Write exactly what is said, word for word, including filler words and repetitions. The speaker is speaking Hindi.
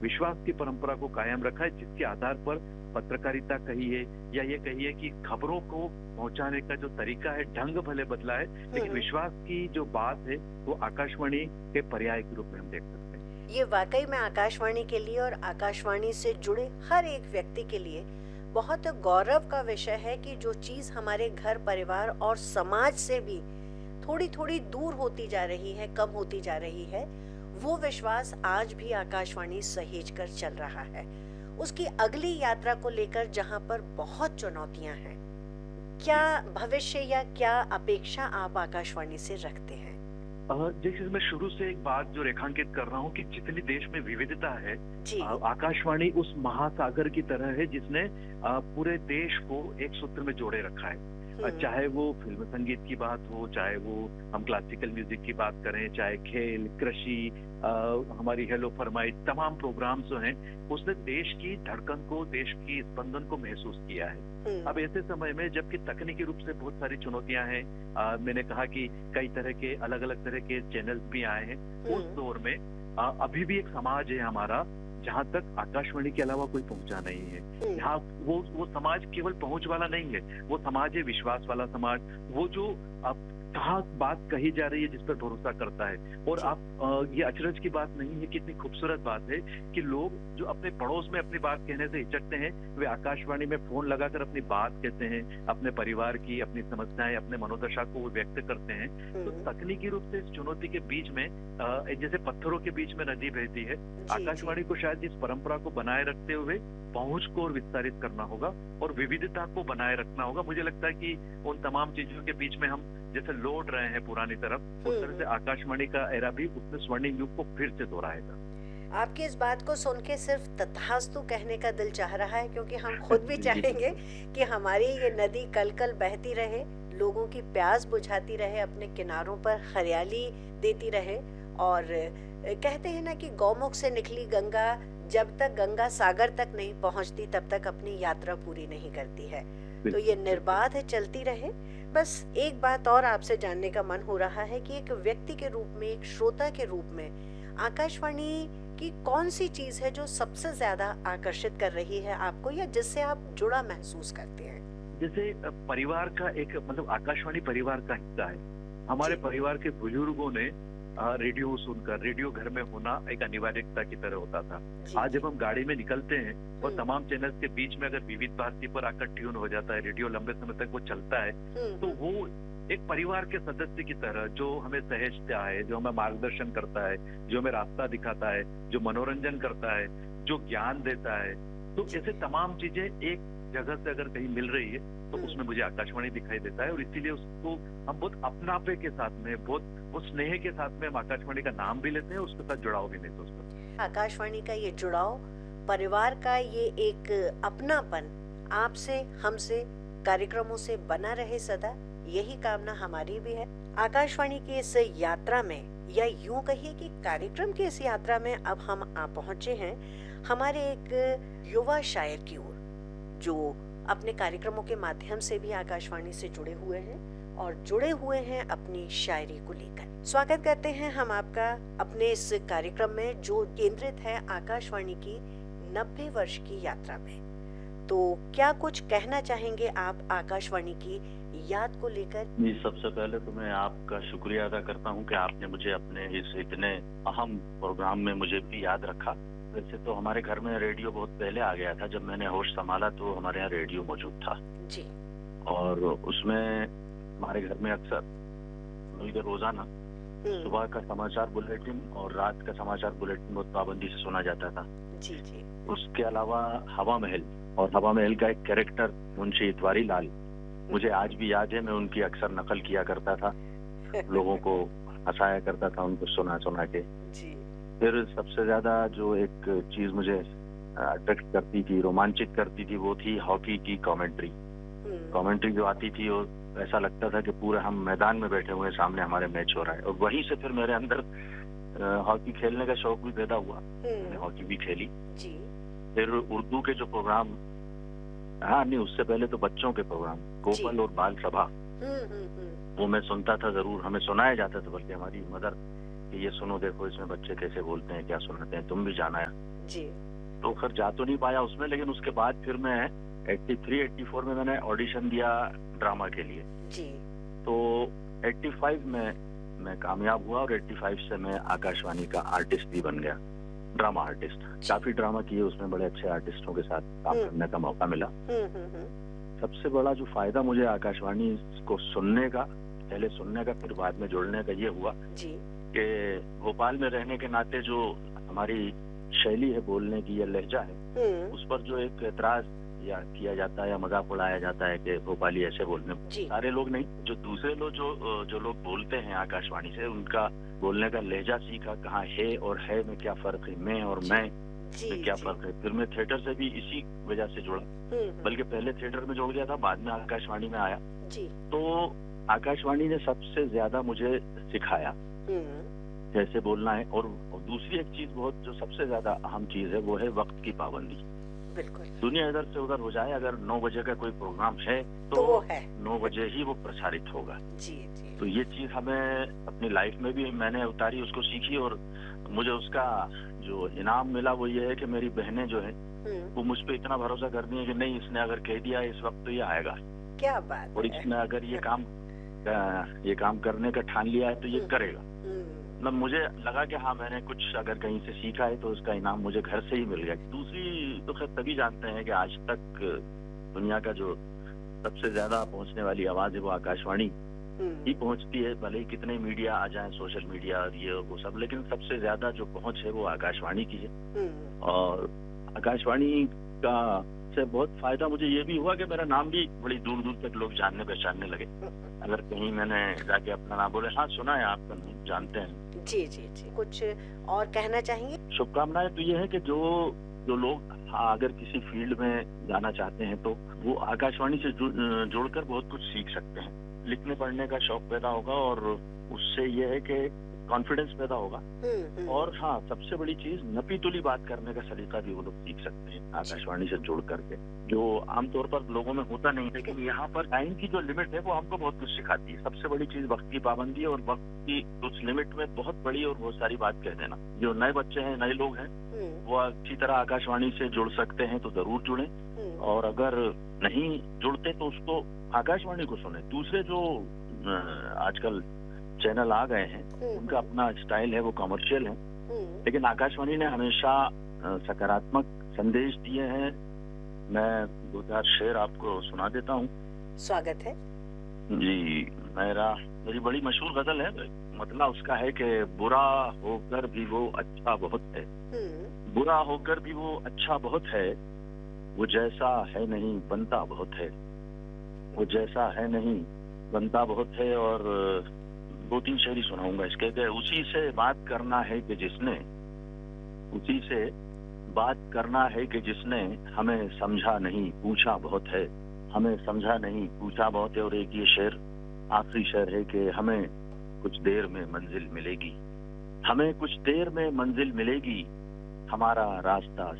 विश्वास की परंपरा को कायम रखा है, जिसके आधार पर पत्रकारिता कहिए या ये कहिए कि खबरों को पहुंचाने का जो तरीका है, ढंग भले बदला है, लेकिन विश्वास की जो बात है वो आकाशवाणी के पर्याय के रूप में हम देख सकते हैं। ये वाकई में आकाशवाणी के लिए और आकाशवाणी से जुड़े हर एक व्यक्ति के लिए बहुत गौरव का विषय है कि जो चीज हमारे घर परिवार और समाज से भी थोड़ी थोड़ी दूर होती जा रही है, कम होती जा रही है, वो विश्वास आज भी आकाशवाणी सहेज कर चल रहा है उसकी अगली यात्रा को लेकर, जहां पर बहुत चुनौतियां हैं। क्या भविष्य या क्या अपेक्षा आप आकाशवाणी से रखते हैं? जैसे मैं शुरू से एक बात जो रेखांकित कर रहा हूँ कि जितनी देश में विविधता है, जी। आकाशवाणी उस महासागर की तरह है जिसने पूरे देश को एक सूत्र में जोड़े रखा है। चाहे वो फिल्म संगीत की बात हो, चाहे वो हम क्लासिकल म्यूजिक की बात करें, चाहे खेल, कृषि, हमारी हेलो फरमाइश, तमाम प्रोग्राम जो हैं उसने देश की धड़कन को, देश की स्पंदन को महसूस किया है। अब ऐसे समय में जबकि तकनीकी रूप से बहुत सारी चुनौतियां हैं, आ, मैंने कहा कि कई तरह के अलग अलग तरह के चैनल्स भी आए हैं, उस दौर में आ, अभी भी एक समाज है हमारा जहाँ तक आकाशवाणी के अलावा कोई पहुंचा नहीं है। यहाँ वो वो समाज केवल पहुंच वाला नहीं है, वो समाज है विश्वास वाला समाज, वो जो अब कहाँ बात कही जा रही है जिस पर भरोसा करता है। और आप आ, ये अचरज की बात नहीं है, कितनी खूबसूरत बात है कि लोग जो अपने पड़ोस में अपनी बात कहने से हिचकते हैं, वे आकाशवाणी में फोन लगाकर अपनी बात कहते हैं, अपने परिवार की, अपनी समस्याएं, अपने मनोदशा को वो व्यक्त करते हैं। तो तकनीकी रूप से इस चुनौती के बीच में आ, जैसे पत्थरों के बीच में नदी बहती है, आकाशवाणी को शायद इस परंपरा को बनाए रखते हुए पहुंच को और विस्तारित करना होगा और विविधता को बनाए रखना होगा। मुझे लगता है कि उन तमाम चीजों के बीच में हम जैसे लौट रहे हैं पुरानी तरफ, उस तरह से आकाशवाणी का एरा भी उसने स्वर्णिम युग को फिर से दोहराएगा। आपकी इस बात को सुन के सिर्फ तथास्तु कहने का दिल चाह रहा है, क्योंकि हम खुद भी चाहेंगे कि हमारी ये नदी कल कल बहती रहे, लोगों की प्यास बुझाती रहे, अपने किनारों पर हरियाली देती रहे। और कहते हैं ना कि गौमुख से निकली गंगा जब तक गंगा सागर तक नहीं पहुंचती तब तक अपनी यात्रा पूरी नहीं करती है। तो ये निर्बाध चलती रहे। बस एक बात और आपसे जानने का मन हो रहा है कि एक व्यक्ति के रूप में, एक श्रोता के रूप में आकाशवाणी की कौन सी चीज है जो सबसे ज्यादा आकर्षित कर रही है आपको, या जिससे आप जुड़ा महसूस करते हैं? जैसे परिवार का एक मतलब आकाशवाणी परिवार का हिस्सा है। हमारे परिवार के बुजुर्गों ने रेडियो सुनकर, रेडियो घर में होना एक अनिवार्यता की तरह होता था। आज जब हम गाड़ी में निकलते हैं और तमाम चैनल्स के बीच में अगर विविध भारती पर आकर ट्यून हो जाता है, रेडियो लंबे समय तक वो चलता है, तो वो एक परिवार के सदस्य की तरह जो हमें सहेजता है, जो हमें मार्गदर्शन करता है, जो हमें रास्ता दिखाता है, जो मनोरंजन करता है, जो ज्ञान देता है, तो ऐसे तमाम चीजें एक जगह से अगर कहीं मिल रही है तो उसमें मुझे आकाशवाणी दिखाई देता है। और इसीलिए उसको हम बहुत अपनापे के साथ में, बहुत वो स्नेह के साथ में हम आकाशवाणी का नाम भी लेते हैं, उसके साथ जुड़ाव भी महसूस करते हैं। आकाशवाणी का ये जुड़ाव, परिवार का ये एक अपनापन आपसे, हमसे, कार्यक्रमों से बना रहे सदा, यही कामना हमारी भी है। आकाशवाणी की इस यात्रा में, या यूं कहिए कि कार्यक्रम की इस यात्रा में अब हम आ पहुंचे हैं हमारे एक युवा शायर की ओर, जो अपने कार्यक्रमों के माध्यम से भी आकाशवाणी से जुड़े हुए हैं और जुड़े हुए हैं अपनी शायरी को लेकर। स्वागत करते हैं हम आपका अपने इस कार्यक्रम में जो केंद्रित है आकाशवाणी की नब्बे वर्ष की यात्रा में। तो क्या कुछ कहना चाहेंगे आप आकाशवाणी की याद को लेकर? जी, सबसे पहले तो मैं आपका शुक्रिया अदा करता हूं कि आपने मुझे अपने इस इतने अहम प्रोग्राम में मुझे भी याद रखा। वैसे तो हमारे घर में रेडियो बहुत पहले आ गया था। जब मैंने होश संभाला तो हमारे यहाँ रेडियो मौजूद था जी। और उसमें हमारे घर में अक्सर रोजाना सुबह का समाचार बुलेटिन और रात का समाचार बुलेटिन बहुत पाबंदी से सुना जाता था। जी जी। उसके अलावा हवा महल, और हवा महल का एक कैरेक्टर मुंशी इतवारी लाल, मुझे आज भी याद है, मैं उनकी अक्सर नकल किया करता था, लोगों को हंसाया करता था उनको सुना सुना के। जी। फिर सबसे ज्यादा जो एक चीज मुझे अट्रैक्ट करती थी, रोमांचित करती थी, वो थी हॉकी की कमेंट्री। कमेंट्री जो आती थी वो ऐसा लगता था कि पूरे हम मैदान में बैठे हुए हैं, सामने हमारे मैच हो रहा है। और वहीं से फिर मेरे अंदर हॉकी खेलने का शौक भी पैदा हुआ, मैंने हॉकी भी खेली। जी। फिर उर्दू के जो प्रोग्राम, हाँ नहीं उससे पहले तो बच्चों के प्रोग्राम, कोपल और बाल सभा, वो मैं सुनता था जरूर, हमें सुनाया जाता था, बल्कि हमारी मदर कि ये सुनो, देखो इसमें बच्चे कैसे बोलते हैं, क्या सुनाते हैं, तुम भी जाना है जी। तो खैर जा तो नहीं पाया उसमें, लेकिन उसके बाद फिर मैं तिरासी चौरासी में मैंने ऑडिशन दिया ड्रामा के लिए जी। तो पचासी में मैं कामयाब हुआ और पचासी से मैं आकाशवाणी का आर्टिस्ट भी बन गया, ड्रामा आर्टिस्ट। काफी ड्रामा किए उसमें, बड़े अच्छे आर्टिस्टों के साथ काम करने का मौका मिला। सबसे बड़ा जो फायदा मुझे आकाशवाणी को सुनने का, पहले सुनने का फिर बाद में जुड़ने का ये हुआ कि भोपाल में रहने के नाते जो हमारी शैली है बोलने की या लहजा है, उस पर जो एक एतराज या किया जाता है या मजाक उड़ाया जाता है कि भोपाली ऐसे बोलने, सारे लोग नहीं, जो दूसरे लोग जो जो लोग बोलते हैं आकाशवाणी से, उनका बोलने का लहजा सीखा, कहाँ है और है में क्या फर्क है, मैं और मैं में क्या फर्क है। फिर मैं थिएटर से भी इसी वजह से जुड़ा, बल्कि पहले थिएटर में जुड़ गया था, बाद में आकाशवाणी में आया। तो आकाशवाणी ने सबसे ज्यादा मुझे सिखाया कैसे बोलना है। और दूसरी एक चीज बहुत जो सबसे ज्यादा अहम चीज है वो है वक्त की पाबंदी। बिल्कुल। दुनिया इधर से उधर हो जाए, अगर नौ बजे का कोई प्रोग्राम है तो, तो वो है नौ बजे ही वो प्रसारित होगा। जी जी। तो ये चीज हमें अपनी लाइफ में भी मैंने उतारी, उसको सीखी, और मुझे उसका जो इनाम मिला वो ये है कि मेरी बहनें जो है वो मुझ पर इतना भरोसा करती है कि नहीं, इसने अगर कह दिया इस वक्त तो ये आएगा। क्या बात और इसने अगर ये काम ये काम करने का ठान लिया है तो ये करेगा। मतलब मुझे लगा कि हाँ, मैंने कुछ अगर कहीं से सीखा है तो उसका इनाम मुझे घर से ही मिल गया। दूसरी तो खैर तभी जानते हैं कि आज तक दुनिया का जो सबसे ज्यादा पहुंचने वाली आवाज है वो आकाशवाणी ही पहुंचती है, भले ही कितने मीडिया आ जाएं, सोशल मीडिया और ये वो सब, लेकिन सबसे ज्यादा जो पहुंच है वो आकाशवाणी की है। और आकाशवाणी का से बहुत फायदा मुझे ये भी हुआ कि मेरा नाम भी बड़ी दूर दूर तक लोग जानने पहचानने लगे। अगर कहीं मैंने जाके अपना नाम बोले, हाँ सुना है आपका, नहीं जानते हैं। जी जी जी। कुछ और कहना चाहेंगे? शुभकामनाएं तो ये है कि जो जो लोग हाँ, अगर किसी फील्ड में जाना चाहते हैं तो वो आकाशवाणी से जुड़कर बहुत कुछ सीख सकते हैं। लिखने पढ़ने का शौक पैदा होगा और उससे ये है कि कॉन्फिडेंस पैदा होगा। और हाँ, सबसे बड़ी चीज नपी तुली बात करने का सलीका भी वो लोग सीख सकते हैं आकाशवाणी से जुड़ करके, जो आमतौर पर लोगों में होता नहीं। लेकिन यहाँ पर टाइम की जो लिमिट है वो हमको बहुत कुछ सिखाती है। सबसे बड़ी चीज वक्त की पाबंदी है, और वक्त की उस लिमिट में बहुत बड़ी और बहुत सारी बात कह देना। जो नए बच्चे हैं, नए लोग हैं, वो अच्छी तरह आकाशवाणी से जुड़ सकते हैं तो जरूर जुड़े, और अगर नहीं जुड़ते तो उसको आकाशवाणी को सुने। दूसरे जो आजकल चैनल आ गए हैं उनका अपना स्टाइल है, वो कमर्शियल है, लेकिन आकाशवाणी ने हमेशा सकारात्मक संदेश दिए हैं। मैं दो चार शेर आपको सुना देता हूँ। स्वागत है जी। मेरा मेरी बड़ी मशहूर गजल है, मतलब उसका है कि बुरा होकर भी वो अच्छा बहुत है, बुरा होकर भी वो अच्छा बहुत है, वो जैसा है नहीं बनता बहुत है, वो जैसा है नहीं बनता बहुत है। और दो तीन शेरी सुनाऊंगा इसके कि उसी से बात करना है कि जिसने उसी से बात करना है कि जिसने हमें समझा नहीं पूछा बहुत है, हमें समझा नहीं पूछा बहुत है। और एक ये शेर, आखिरी शेर है कि हमें कुछ देर में मंजिल मिलेगी, हमें कुछ देर में मंजिल मिलेगी, हमारा रास्ता